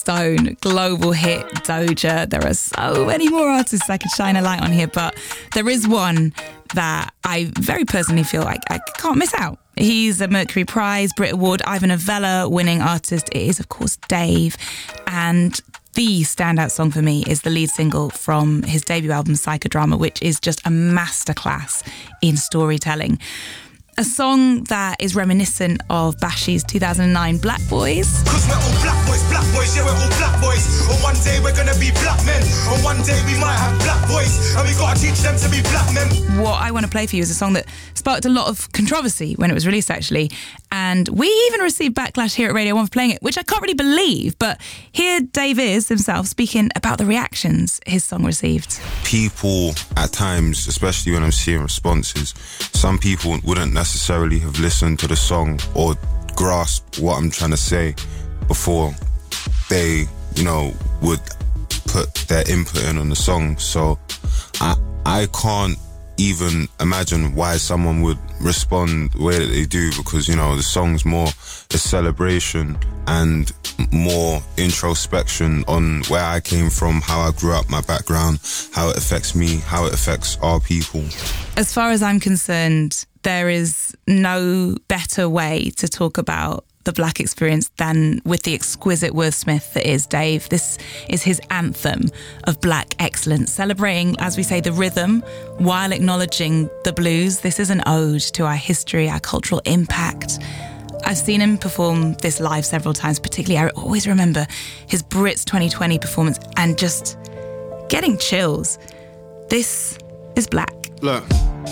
Stone, global hit Doja. There are so many more artists I could shine a light on here, but there is one that I very personally feel like I can't miss out. He's a Mercury Prize, Brit Award, Ivor Novello winning artist. It is, of course, Dave. And the standout song for me is the lead single from his debut album, Psychodrama, which is just a masterclass in storytelling. A song that is reminiscent of Bashi's 2009 Black Boys. Cause we're all black boys, yeah, we're all black boys. And one day we're gonna be black men. And one day we might have black boys. And we gotta teach them to be black men. What I want to play for you is a song that sparked a lot of controversy when it was released, actually. And we even received backlash here at Radio 1 for playing it, which I can't really believe. But here Dave is himself speaking about the reactions his song received. People at times, especially when I'm seeing responses, some people wouldn't necessarily have listened to the song or grasped what I'm trying to say before they, would put their input in on the song. So I can't even imagine why someone would respond the way that they do, because, the song's more a celebration and more introspection on where I came from, how I grew up, my background, how it affects me, how it affects our people. As far as I'm concerned, there is no better way to talk about the Black experience than with the exquisite wordsmith that is Dave. This is his anthem of Black excellence, celebrating, as we say, the rhythm while acknowledging the blues. This is an ode to our history, our cultural impact. I've seen him perform this live several times, particularly I always remember his Brits 2020 performance and just getting chills. This is Black. Look.